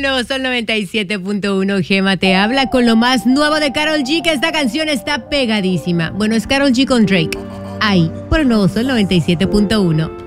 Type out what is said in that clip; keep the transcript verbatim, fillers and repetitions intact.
Nuevo Sol noventa y siete punto uno. Gema te habla con lo más nuevo de Karol G, que esta canción está pegadísima. Bueno, es Karol G con Drake. Ahí, por el Nuevo Sol noventa y siete punto uno.